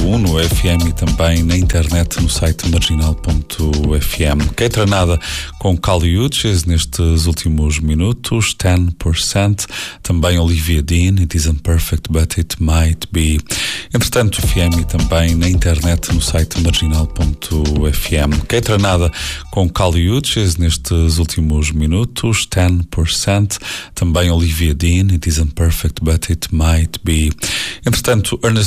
1 no FM e também na internet no site marginal.fm. Keitra Nada com Kali Uchis nestes últimos minutos, 10%. Também Olivia Dean, It Isn't Perfect But It Might Be. Entretanto, FM e também na internet no site marginal.fm. Keitra Nada com Kali Uchis nestes últimos minutos, 10%. Também Olivia Dean, It Isn't Perfect But It Might Be. Entretanto, Ernest